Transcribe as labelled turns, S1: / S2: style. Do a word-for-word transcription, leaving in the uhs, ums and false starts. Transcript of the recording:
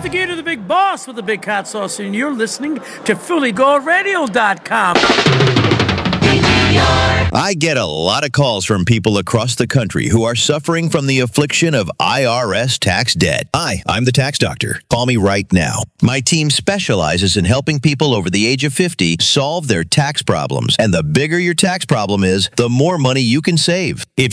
S1: the gear to the big boss with the big hot sauce, and you're listening to Philly Gold Radio dot com.
S2: I get a lot of calls from people across the country who are suffering from the affliction of I R S tax debt. Hi, I'm the tax doctor. Call me right now. My team specializes in helping people over the age of fifty solve their tax problems. And the bigger your tax problem is, the more money you can save. If